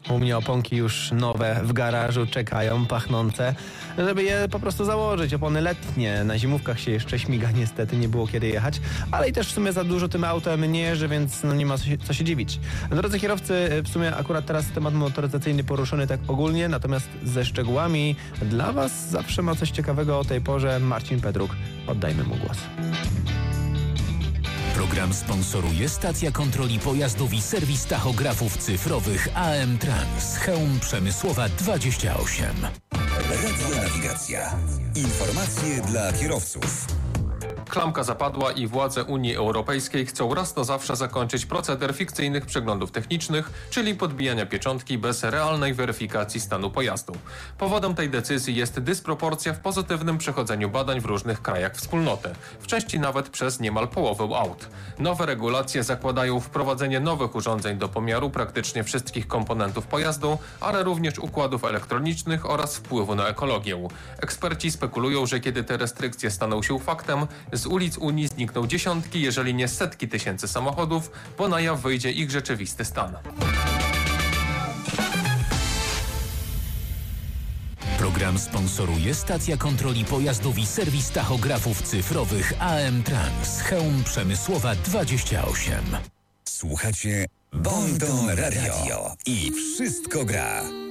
U mnie oponki już nowe w garażu czekają, pachnące, żeby je po prostu założyć. Opony letnie, na zimówkach się jeszcze śmiga, niestety nie było kiedy jechać, ale i też w sumie za dużo tym autem nie jeżdżę, więc nie ma co się dziwić. Drodzy kierowcy, w sumie akurat teraz temat motoryzacyjny poruszony tak ogólnie, natomiast ze szczegółami dla Was zawsze ma coś ciekawego o tej porze Marcin Pedruk. Oddajmy mu głos. Program sponsoruje stacja kontroli pojazdów i serwis tachografów cyfrowych AM Trans, Chełm Przemysłowa 28. Radio Nawigacja. Informacje dla kierowców. Klamka zapadła i władze Unii Europejskiej chcą raz na zawsze zakończyć proceder fikcyjnych przeglądów technicznych, czyli podbijania pieczątki bez realnej weryfikacji stanu pojazdu. Powodem tej decyzji jest dysproporcja w pozytywnym przechodzeniu badań w różnych krajach wspólnoty, w części nawet przez niemal połowę aut. Nowe regulacje zakładają wprowadzenie nowych urządzeń do pomiaru praktycznie wszystkich komponentów pojazdu, ale również układów elektronicznych oraz wpływu na ekologię. Eksperci spekulują, że kiedy te restrykcje staną się faktem, z ulic Unii znikną dziesiątki, jeżeli nie setki tysięcy samochodów, bo na jaw wyjdzie ich rzeczywisty stan. Program sponsoruje stacja kontroli pojazdów i serwis tachografów cyfrowych AM Trans, Chełm Przemysłowa 28. Słuchacie Bon Ton Radio i wszystko gra.